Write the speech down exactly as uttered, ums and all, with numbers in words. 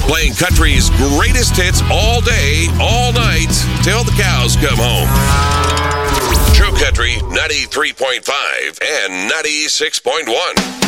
Playing country's greatest hits all day, all night, till the cows come home. True Country ninety-three point five and ninety-six point one.